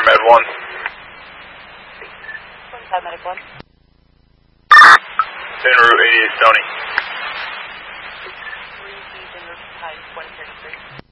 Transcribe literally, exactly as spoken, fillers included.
Med one. twenty-five Medic one. En route eighty-eight Stony. Three feet in route time, twenty thirty-three.